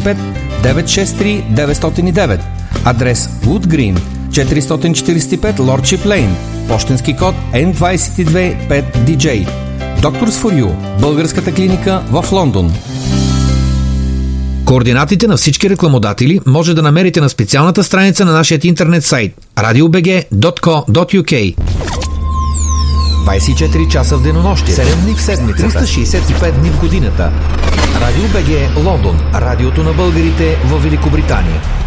035 963 909. Адрес Wood Green, 445 Lordship Lane. Пощенски код N225DJ. Doctors for You, българската клиника в Лондон. Координатите на всички рекламодатели може да намерите на специалната страница на нашия интернет сайт radiobg.co.uk. 24 часа в денонощие, 7 дни в седмицата, 365 дни в годината. Радио БГ Лондон, радиото на българите в Великобритания.